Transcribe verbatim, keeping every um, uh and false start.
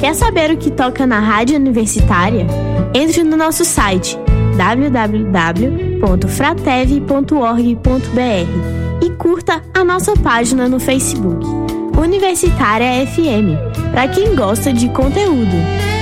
Quer saber o que toca na Rádio Universitária? Entre no nosso site w w w ponto fratev ponto org ponto b r e curta a nossa página no Facebook, Universitária F M, para quem gosta de conteúdo.